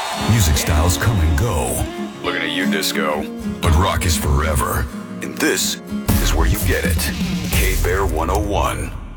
Music styles come and go. Looking at you, Disco. But rock is forever. And this is where you get it. K-Bear 101.